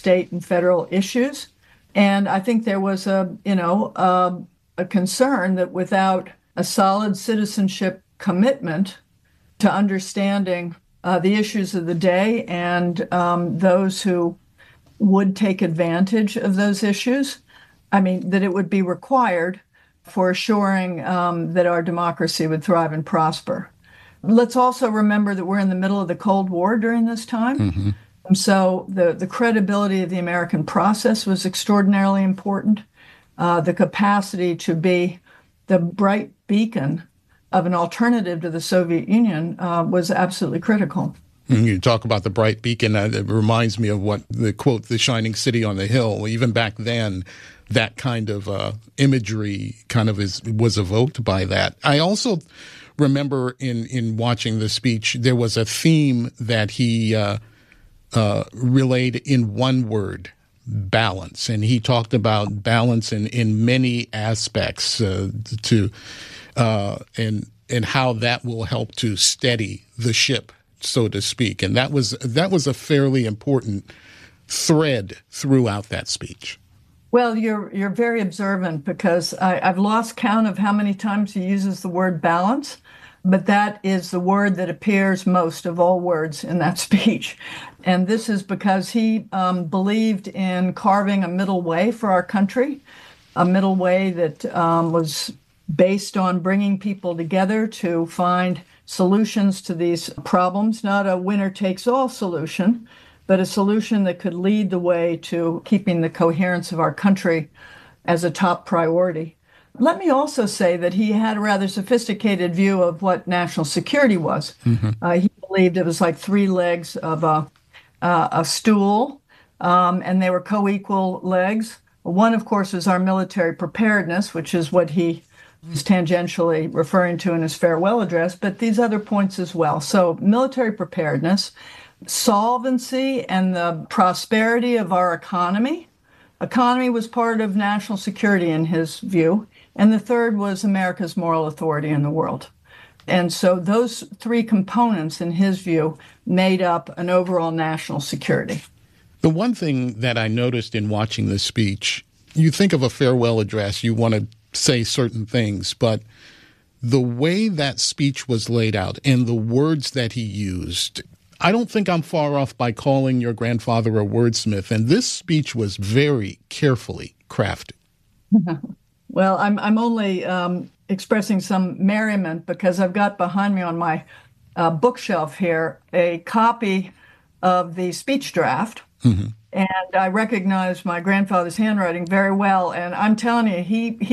state and federal issues. And I think there was a concern that without a solid citizenship commitment to understanding the issues of the day and those who would take advantage of those issues, that it would be required for assuring that our democracy would thrive and prosper. Let's also remember that we're in the middle of the Cold War during this time. Mm-hmm. And so the credibility of the American process was extraordinarily important. The capacity to be the bright beacon of an alternative to the Soviet Union was absolutely critical. You talk about the bright beacon. It reminds me of what the quote, "the shining city on the hill." Even back then, that kind of imagery was evoked by that. I also remember in watching the speech, there was a theme that he relayed in one word: balance. And he talked about balance in many aspects and how that will help to steady the ship, so to speak. And that was a fairly important thread throughout that speech. Well, you're very observant, because I've lost count of how many times he uses the word balance, but that is the word that appears most of all words in that speech. And this is because he believed in carving a middle way for our country, a middle way that was based on bringing people together to find solutions to these problems, not a winner-takes-all solution, but a solution that could lead the way to keeping the coherence of our country as a top priority. Let me also say that he had a rather sophisticated view of what national security was. Mm-hmm. He believed it was like three legs of a stool, and they were co-equal legs. One, of course, was our military preparedness, which is what he was tangentially referring to in his farewell address, but these other points as well. So military preparedness, solvency, and the prosperity of our economy. Economy was part of national security in his view. And the third was America's moral authority in the world. And so those three components, in his view, made up an overall national security. The one thing that I noticed in watching this speech, you think of a farewell address, you want to say certain things, but the way that speech was laid out and the words that he used, I don't think I'm far off by calling your grandfather a wordsmith. And this speech was very carefully crafted. Well, I'm only expressing some merriment, because I've got behind me on my bookshelf here a copy of the speech draft. Mm-hmm. And I recognize my grandfather's handwriting very well. And I'm telling you,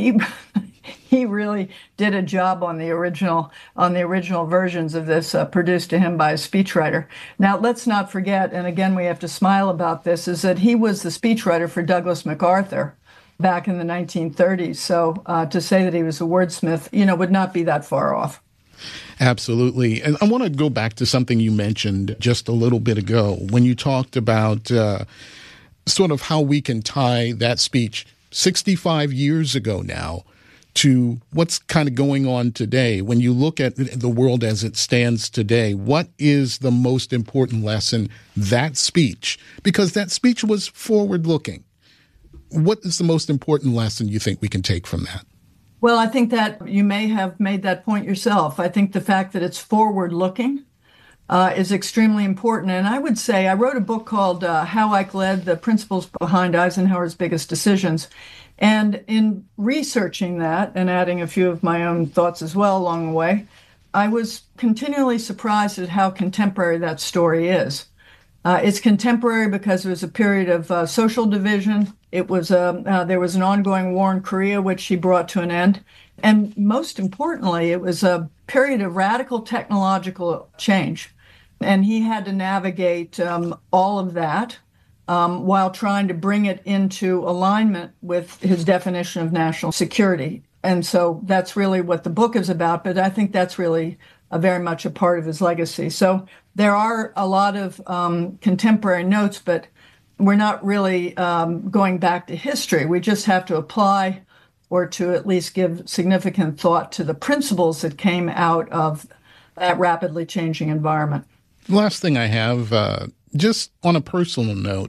he really did a job on the original versions of this produced to him by a speechwriter. Now, let's not forget, and again, we have to smile about this, is that he was the speechwriter for Douglas MacArthur back in the 1930s. So to say that he was a wordsmith, would not be that far off. Absolutely. And I want to go back to something you mentioned just a little bit ago when you talked about sort of how we can tie that speech 65 years ago now to what's kind of going on today. When you look at the world as it stands today, what is the most important lesson that speech, because that speech was forward-looking, what is the most important lesson you think we can take from that? Well, I think that you may have made that point yourself. I think the fact that it's forward-looking is extremely important. And I would say I wrote a book called How Ike Led, The Principles Behind Eisenhower's Biggest Decisions. And in researching that and adding a few of my own thoughts as well along the way, I was continually surprised at how contemporary that story is. It's contemporary because it was a period of social division. It was there was an ongoing war in Korea, which he brought to an end. And most importantly, it was a period of radical technological change. And he had to navigate all of that while trying to bring it into alignment with his definition of national security. And so that's really what the book is about. But I think that's really very much a part of his legacy. So there are a lot of contemporary notes, but we're not really going back to history. We just have to apply, or to at least give significant thought to the principles that came out of that rapidly changing environment. Last thing I have, just on a personal note,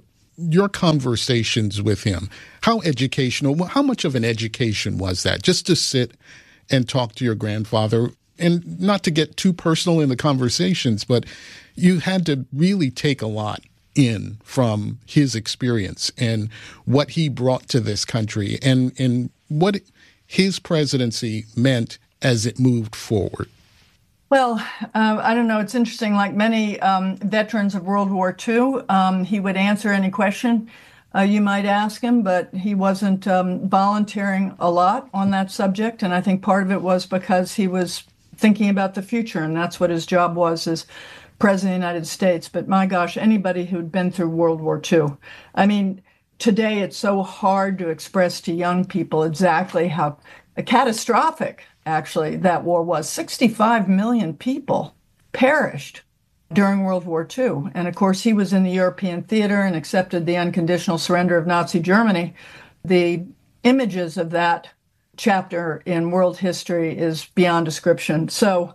your conversations with him, how educational, how much of an education was that, just to sit and talk to your grandfather? And not to get too personal in the conversations, but you had to really take a lot in from his experience and what he brought to this country and what his presidency meant as it moved forward. Well, I don't know. It's interesting. Like many veterans of World War II, he would answer any question you might ask him, but he wasn't volunteering a lot on that subject. And I think part of it was because he was thinking about the future, and that's what his job was as President of the United States. But my gosh, anybody who'd been through World War II, I mean, today it's so hard to express to young people exactly how catastrophic, actually, that war was. 65 million people perished during World War II. And of course, he was in the European theater and accepted the unconditional surrender of Nazi Germany. The images of that chapter in world history is beyond description. So,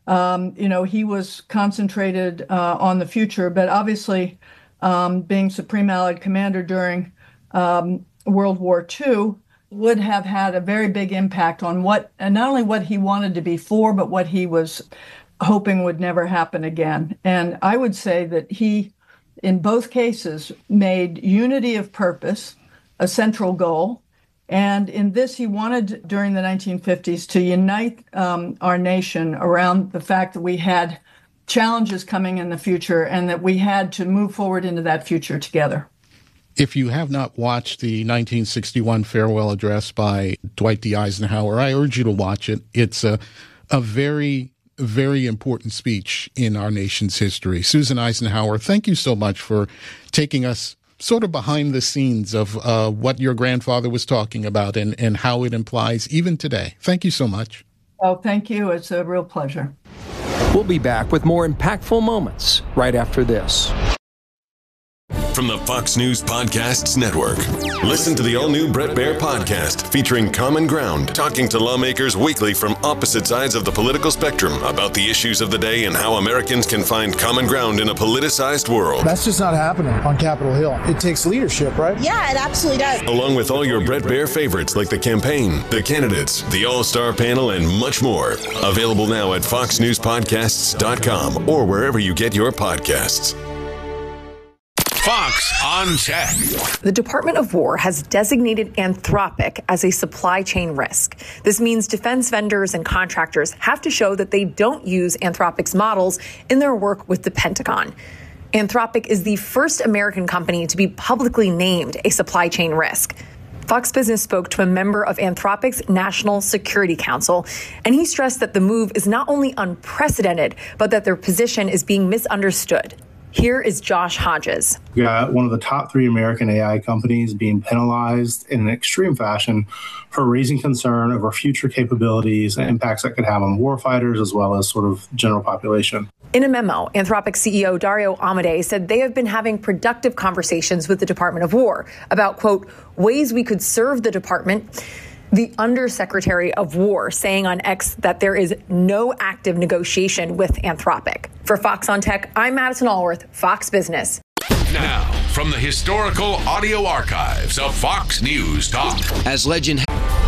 he was concentrated on the future, but obviously being Supreme Allied Commander during World War II would have had a very big impact on not only what he wanted to be for, but what he was hoping would never happen again. And I would say that he, in both cases, made unity of purpose a central goal. And in this, he wanted, during the 1950s, to unite our nation around the fact that we had challenges coming in the future and that we had to move forward into that future together. If you have not watched the 1961 farewell address by Dwight D. Eisenhower, I urge you to watch it. It's a very, very important speech in our nation's history. Susan Eisenhower, thank you so much for taking us sort of behind the scenes of what your grandfather was talking about and how it implies even today. Thank you so much. Oh, thank you. It's a real pleasure. We'll be back with more impactful moments right after this. From the Fox News Podcasts Network. Listen to the all-new Bret Baier podcast featuring Common Ground, talking to lawmakers weekly from opposite sides of the political spectrum about the issues of the day and how Americans can find common ground in a politicized world. That's just not happening on Capitol Hill. It takes leadership, right? Yeah, it absolutely does. Along with all your Bret Baier favorites like the campaign, the candidates, the all-star panel, and much more. Available now at foxnewspodcasts.com or wherever you get your podcasts. Fox on Tech. The Department of War has designated Anthropic as a supply chain risk. This means defense vendors and contractors have to show that they don't use Anthropic's models in their work with the Pentagon. Anthropic is the first American company to be publicly named a supply chain risk. Fox Business spoke to a member of Anthropic's National Security Council, and he stressed that the move is not only unprecedented, but that their position is being misunderstood. Here is Josh Hodges. We got one of the top 3 American AI companies being penalized in an extreme fashion for raising concern over future capabilities and impacts that could have on warfighters as well as sort of general population. In a memo, Anthropic CEO Dario Amodei said they have been having productive conversations with the Department of War about, quote, ways we could serve the department. The Undersecretary of War saying on X that there is no active negotiation with Anthropic. For Fox on Tech, I'm Madison Allworth, Fox Business. Now, from the historical audio archives of Fox News Talk. As legend